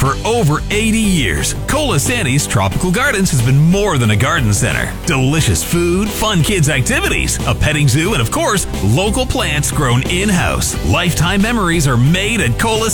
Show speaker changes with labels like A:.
A: For over 80 years, Colasanti's Tropical Gardens has been more than a garden center. Delicious food, fun kids' activities, a petting zoo, and of course, local plants grown in-house. Lifetime memories are made at Colasanti.